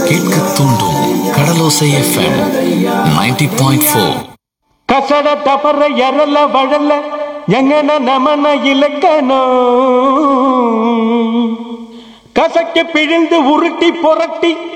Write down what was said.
கேட்க தூண்டும் கடலோசை எஃப்எம் 90.4. கசட தபற எரல வழல எங்கன நமன இலக்கணம் கசக்கி பிழிந்து உருட்டி புரட்டி